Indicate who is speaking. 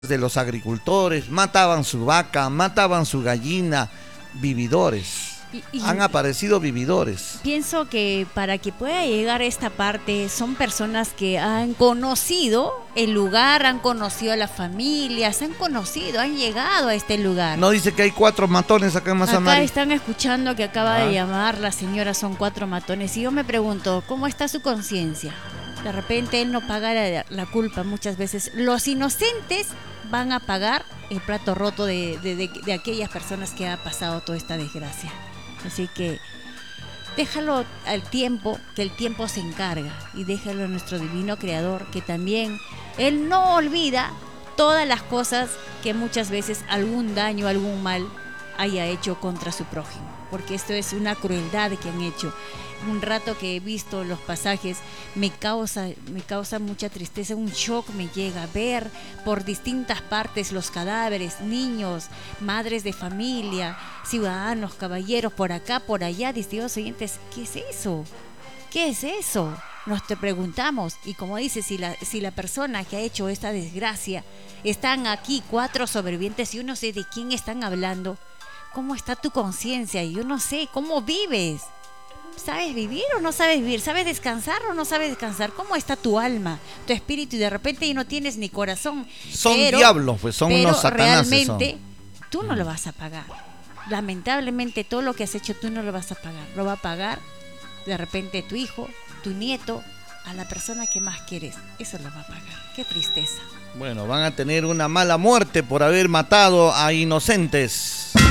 Speaker 1: de los agricultores, mataban su vaca, mataban su gallina, vividores. Han aparecido vividores.
Speaker 2: Pienso que para que pueda llegar a esta parte son personas que han conocido el lugar, han conocido a las familias, han llegado a este lugar.
Speaker 1: No dice que hay 4 matones acá en Mazamari.
Speaker 2: Acá están escuchando que acaba de llamar la señora, son 4 matones. Y yo me pregunto, ¿cómo está su conciencia? De repente él no paga la culpa muchas veces. Los inocentes van a pagar el plato roto de aquellas personas que ha pasado toda esta desgracia. Así que déjalo al tiempo, que el tiempo se encarga, y déjalo a nuestro divino creador, que también él no olvida todas las cosas que muchas veces algún daño, algún mal haya hecho contra su prójimo, porque esto es una crueldad que han hecho. Un rato que he visto los pasajes me causa mucha tristeza, un shock me llega a ver por distintas partes los cadáveres, niños, madres de familia, ciudadanos, caballeros, por acá, por allá, distintos oyentes. ¿Qué es eso? ¿Qué es eso? Nos te preguntamos, y como dice, si la persona que ha hecho esta desgracia, están aquí 4 sobrevivientes y yo no sé de quién están hablando, ¿cómo está tu conciencia? Yo no sé, ¿cómo vives? ¿Sabes vivir o no sabes vivir? ¿Sabes descansar o no sabes descansar? ¿Cómo está tu alma, tu espíritu? Y de repente ya no tienes ni corazón.
Speaker 1: Son diablos, pues son unos satanases.
Speaker 2: Realmente tú no lo vas a pagar. Lamentablemente todo lo que has hecho tú no lo vas a pagar. Lo va a pagar de repente tu hijo, tu nieto, a la persona que más quieres. Eso lo va a pagar. Qué tristeza.
Speaker 1: Bueno, van a tener una mala muerte por haber matado a inocentes.